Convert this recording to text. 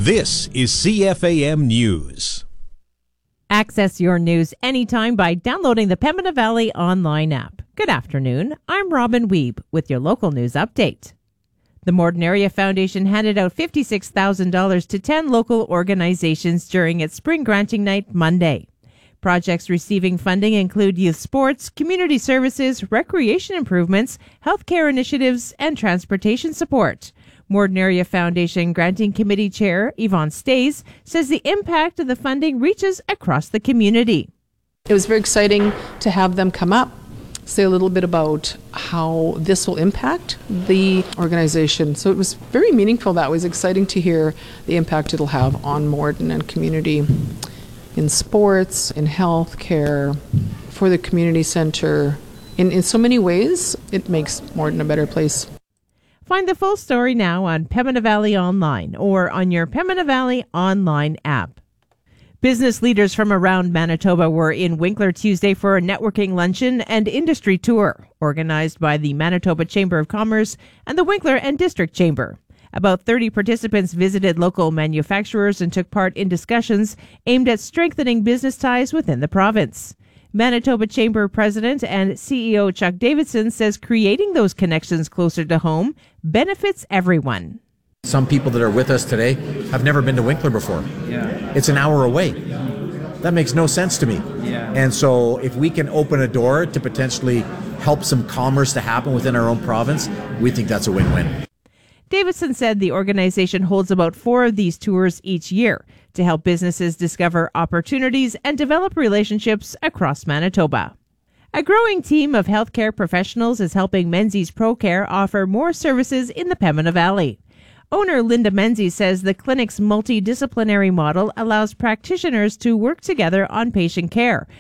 This is CFAM News. Access your news anytime by downloading the Pembina Valley online app. Good afternoon. I'm Robin Wiebe with your local news update. The Morden Area Foundation handed out $56,000 to 10 local organizations during its spring granting night Monday. Projects receiving funding include youth sports, community services, recreation improvements, healthcare initiatives, and transportation support. Morden Area Foundation Granting Committee Chair Yvonne Stays says the impact of the funding reaches across the community. It was very exciting to have them come up, say a little bit about how this will impact the organization. So it was very meaningful. That was exciting to hear the impact it'll have on Morden and community in sports, in healthcare, for the community center. In so many ways, it makes Morden a better place. Find the full story now on Pembina Valley Online or on your Pembina Valley Online app. Business leaders from around Manitoba were in Winkler Tuesday for a networking luncheon and industry tour organized by the Manitoba Chamber of Commerce and the Winkler and District Chamber. About 30 participants visited local manufacturers and took part in discussions aimed at strengthening business ties within the province. Manitoba Chamber President and CEO Chuck Davidson says creating those connections closer to home benefits everyone. Some people that are with us today have never been to Winkler before. It's an hour away. That makes no sense to me. And so if we can open a door to potentially help some commerce to happen within our own province, we think that's a win-win. Davidson said the organization holds about 4 of these tours each year to help businesses discover opportunities and develop relationships across Manitoba. A growing team of healthcare professionals is helping Menzies ProCare offer more services in the Pembina Valley. Owner Linda Menzies says the clinic's multidisciplinary model allows practitioners to work together on patient care,